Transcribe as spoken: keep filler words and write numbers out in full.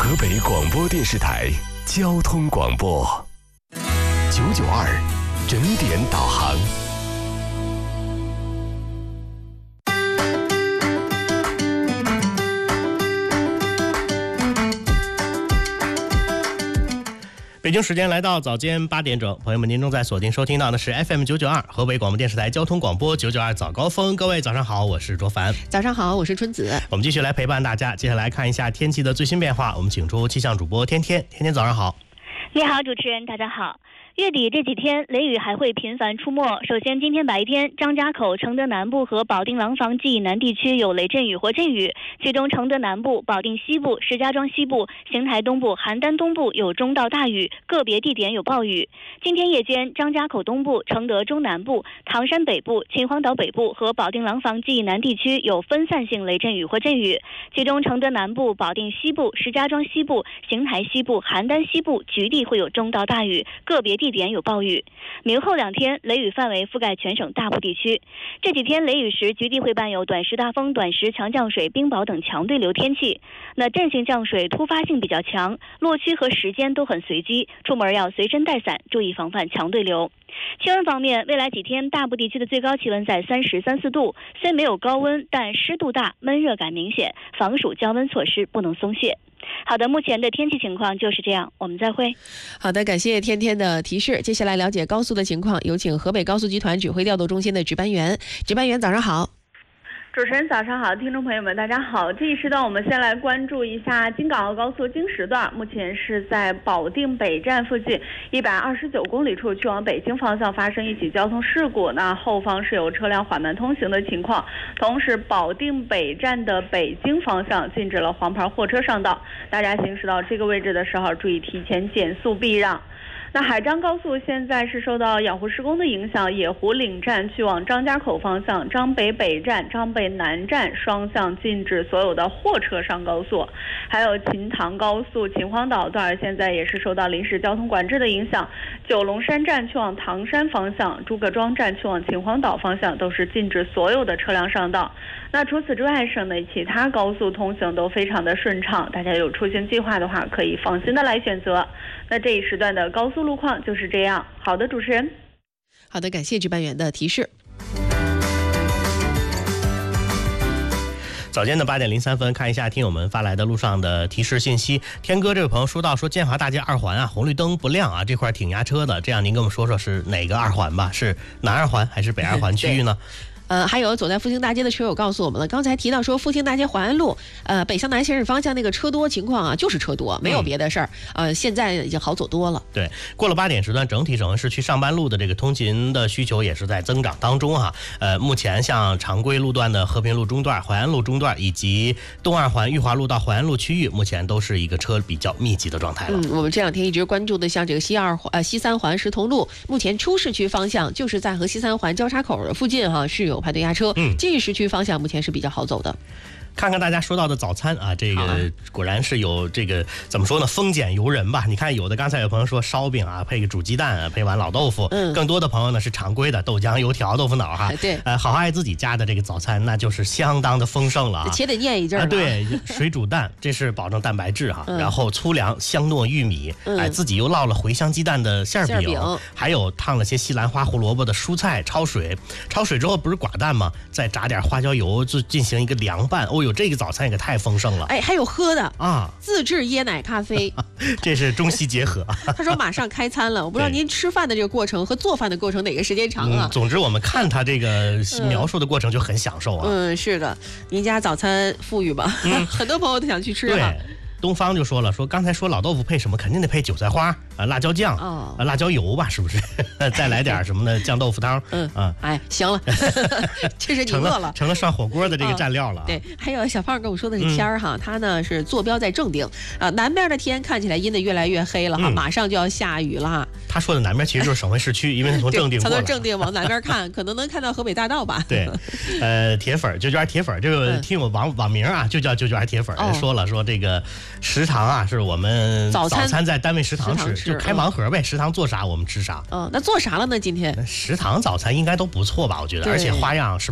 河北广播电视台交通广播九九二整点导航。 北京时间来到早间八点整，朋友们，您正在锁定收听到的是 F M 九九二河北广播电视台交通广播九九二早高峰。各位早上好，我是卓凡。 早上好，我是春子。 我们继续来陪伴大家，接下来看一下天气的最新变化。我们请出气象主播天天，天天早上好。 你好，主持人，大家好。月底这几天雷雨还会频繁出没。首先今天白天，张家口、承德南部和保定廊坊暨以南地区有雷阵雨或阵雨，其中承德南部、保定西部、石家庄西部、邢台东部、邯郸东部有中到大雨，个别地点有暴雨。今天夜间，张家口东部、承德中南部、唐山北部、秦皇岛北部和保定廊坊暨以南地区有分散性雷阵雨或阵雨，其中承德南部、保定西部、石家庄西部、邢台西部、邯郸西部局地会有中到大雨，个别地点有暴雨。明后两天雷雨范围覆盖全省大部地区。这几天雷雨时局地会伴有短时大风、短时强降水、冰雹等强对流天气。那阵性降水突发性比较强，落区和时间都很随机，出门要随身带伞，注意防范强对流。气温方面，未来几天大部地区的最高气温在三十三四度，虽没有高温，但湿度大，闷热感明显，防暑降温措施不能松懈。好的，目前的天气情况就是这样，我们再会。 好的，感谢天天的提示。接下来了解高速的情况，有请河北高速集团指挥调度中心的值班员。值班员早上好。 主持人早上好，听众朋友们大家好。这一时段我们先来关注一下京港澳高速京石段，目前是在保定北站附近一百二十九公里处去往北京方向发生一起交通事故，那后方是有车辆缓慢通行的情况，同时保定北站的北京方向禁止了黄牌货车上道，大家行驶到这个位置的时候注意提前减速避让。那海张高速现在是受到养护施工的影响，野湖岭站去往张家口方向、张北北站、张北南站双向禁止所有的货车上高速，还有秦塘高速秦皇岛段现在也是受到临时交通管制的影响，九龙山站去往唐山方向、诸葛庄站去往秦皇岛方向都是禁止所有的车辆上道。那除此之外，省内其他高速通行都非常的顺畅，大家有出行计划的话可以放心的来选择。那这一时段的高速路况就是这样。好的，主持人。 好的，感谢值班员的提示。 早间的八点零三分，看一下听友们发来的路上的提示信息。天哥这位朋友说到说建华大街二环啊，红绿灯不亮啊，这块挺压车的。这样您跟我们说说是哪个二环吧？是南二环还是北二环区域呢？ 呃，还有走在复兴大街的车友告诉我们了，刚才提到说复兴大街淮安路，呃，北向南行驶方向那个车多情况啊，就是车多，没有别的事儿。嗯、呃，现在已经好走多了。 对，过了八点时段，整体省市区上班路的这个通勤的需求也是在增长当中哈。呃，目前像常规路段的和平路中段、淮安路中段以及东二环裕华路到淮安路区域，目前都是一个车比较密集的状态了。 嗯，我们这两天一直关注的像这个西二呃西三环石头路，目前出市区方向就是在和西三环交叉口的附近哈，是有排队压车。嗯，进市区方向目前是比较好走的。 看看大家说到的早餐啊，这个果然是有这个怎么说呢，丰俭由人吧。你看有的刚才有朋友说烧饼啊，配个煮鸡蛋啊，配碗老豆腐。嗯，更多的朋友呢是常规的豆浆、油条、豆腐脑哈。 对， 呃，好好爱自己家的这个早餐，那就是相当的丰盛了啊。 且得念一阵儿、 啊。对，水煮蛋，这是保证蛋白质哈。嗯、然后粗粮香糯玉米，嗯、哎，自己又烙了茴香鸡蛋的馅饼，饼还有烫了些西兰花、胡萝卜的蔬菜，焯水，焯水之后不是寡淡吗？再炸点花椒油，就进行一个凉拌。哦呦，这个早餐也太丰盛了。 哎，还有喝的啊， 自制椰奶咖啡， 这是中西结合。 他说马上开餐了，我不知道您吃饭的这个过程和做饭的过程哪个时间长啊？ 嗯、总之我们看他这个描述的过程就很享受啊。 嗯，嗯是的，您家早餐富裕吧？嗯、很多朋友都想去吃哈。 东方就说了，说刚才说老豆腐配什么，肯定得配韭菜花啊、辣椒酱、哦、啊、辣椒油吧，是不是？再来点什么的酱豆腐汤。 嗯啊，哎，行了，这是你饿了， 成了上火锅的这个蘸料了、啊哦。 对，还有小胖跟我说的是天儿哈，嗯、他呢是坐标在正定啊，南边的天看起来阴的越来越黑了哈，嗯、马上就要下雨了哈。 他说的南边其实就是省会市区，因为他从正定过来， 从正定往南边看，可能能看到河北大道吧。 对，呃，铁粉就叫铁粉，这个听我网网名啊，就叫就叫铁粉，哦、说了说这个食堂啊。是我们早餐在单位食堂 吃, 吃就开盲盒呗、嗯、食堂做啥我们吃啥。 嗯，那做啥了呢今天？ 食堂早餐应该都不错吧我觉得，而且花样是